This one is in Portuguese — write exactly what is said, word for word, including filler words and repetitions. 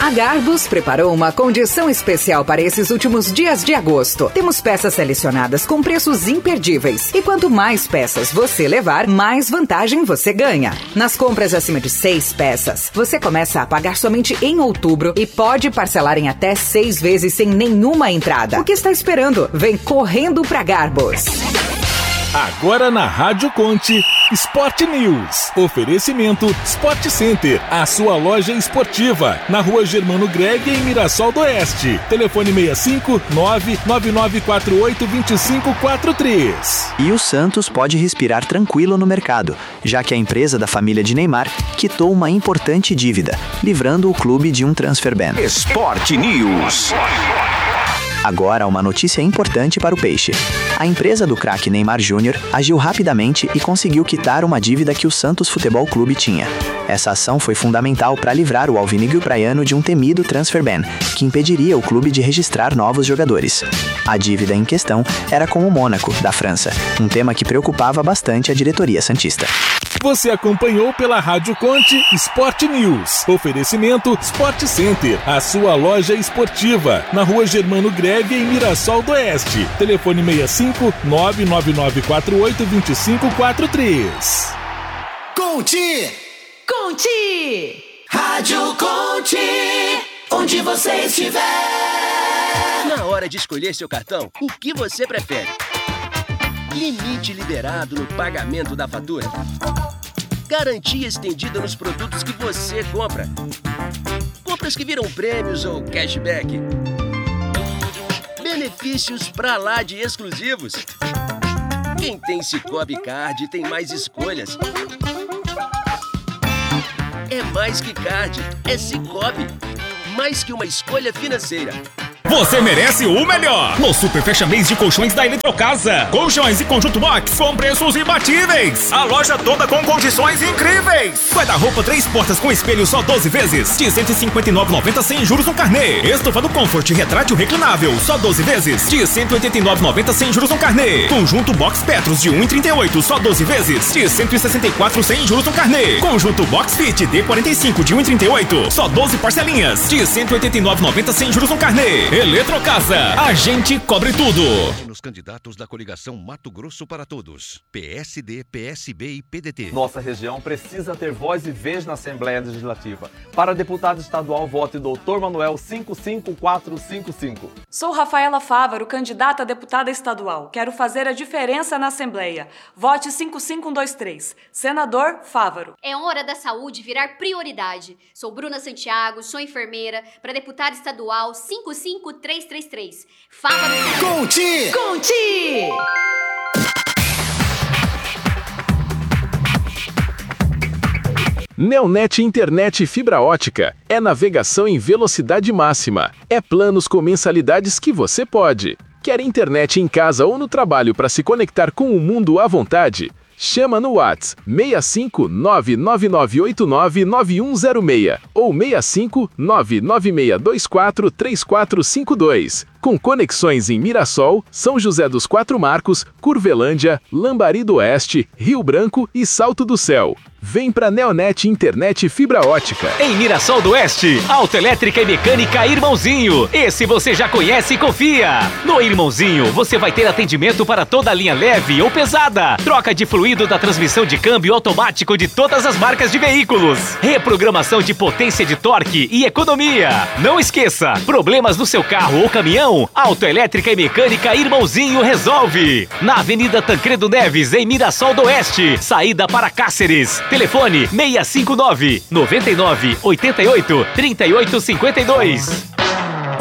A Garbus preparou uma condição especial para esses últimos dias de agosto. Temos peças selecionadas com preços imperdíveis. E quanto mais peças você levar, mais vantagem você ganha. Nas compras acima de seis peças, você começa a pagar somente em outubro e pode parcelar em até seis vezes sem nenhuma entrada. O que está esperando? Vem correndo pra Garbus. Agora na Rádio Conte, Sport News. Oferecimento Sport Center, a sua loja esportiva. Na Rua Germano Greg, em Mirassol do Oeste. Telefone seis cinco nove nove nove quatro oito dois cinco quatro três. E o Santos pode respirar tranquilo no mercado, já que a empresa da família de Neymar quitou uma importante dívida, livrando o clube de um transfer ban. Sport News. Agora, uma notícia importante para o Peixe. A empresa do craque Neymar Júnior agiu rapidamente e conseguiu quitar uma dívida que o Santos Futebol Clube tinha. Essa ação foi fundamental para livrar o alvinegro praiano de um temido transfer ban, que impediria o clube de registrar novos jogadores. A dívida em questão era com o Mônaco, da França, um tema que preocupava bastante a diretoria santista. Você acompanhou pela Rádio Conte Sport News. Oferecimento Sport Center, a sua loja esportiva. Na Rua Germano Greve, em Mirassol do Oeste. Telefone seis cinco nove nove nove quatro oito dois cinco quatro três. Conte! Conte! Rádio Conte! Onde você estiver! Na hora de escolher seu cartão, o que você prefere? Limite liberado no pagamento da fatura? Garantia estendida nos produtos que você compra? Compras que viram prêmios ou cashback? Benefícios pra lá de exclusivos? Quem tem Cicobi Card tem mais escolhas. É mais que card, é Cicobi. Mais que uma escolha financeira. Você merece o melhor! No Super Fecha Mês de Colchões da Eletrocasa. Colchões e conjunto box com preços imbatíveis. A loja toda com condições incríveis. Guarda-roupa três portas com espelho só doze vezes. De cento e cinquenta e nove reais e noventa centavos sem juros no carnê. Estofa do Comfort retrátil reclinável só doze vezes. De cento e oitenta e nove reais e noventa centavos sem juros no carnê. Conjunto Box Petros de um real e trinta e oito centavos só doze vezes. De cento e sessenta e quatro reais sem juros no carnê. Conjunto Box Fit D quarenta e cinco de um real e trinta e oito centavos só doze parcelinhas. De cento e oitenta e nove reais e noventa centavos sem juros no carnê. Eletrocasa, a gente cobre tudo. Nos candidatos da coligação Mato Grosso para Todos, P S D, P S B e P D T. Nossa região precisa ter voz e vez na Assembleia Legislativa. Para deputado estadual, vote doutor Manuel cinco cinco quatro cinco cinco. Sou Rafaela Fávaro, candidata a deputada estadual. Quero fazer a diferença na Assembleia. Vote cinco cinco um dois três. Senador Fávaro. É hora da saúde virar prioridade. Sou Bruna Santiago, sou enfermeira. Para deputada estadual, cinco cinco três três três. Fávaro. Conte! Conte! Neonet Internet Fibra Ótica é navegação em velocidade máxima. É planos com mensalidades que você pode. Quer internet em casa ou no trabalho para se conectar com o mundo à vontade? Chama no WhatsApp seis cinco nove nove nove oito nove nove um zero seis ou seis cinco nove nove seis dois quatro três quatro cinco dois. Com conexões em Mirassol, São José dos Quatro Marcos, Curvelândia, Lambari do Oeste, Rio Branco e Salto do Céu. Vem pra Neonet Internet Fibra Ótica. Em Mirassol do Oeste, autoelétrica e mecânica Irmãozinho. Esse você já conhece e confia. No Irmãozinho, você vai ter atendimento para toda a linha leve ou pesada. Troca de fluido da transmissão de câmbio automático de todas as marcas de veículos. Reprogramação de potência de torque e economia. Não esqueça, problemas no seu carro ou caminhão, autoelétrica e mecânica Irmãozinho resolve. Na Avenida Tancredo Neves, em Mirassol do Oeste, saída para Cáceres. Telefone seis cinco nove nove nove oito oito três oito cinco dois.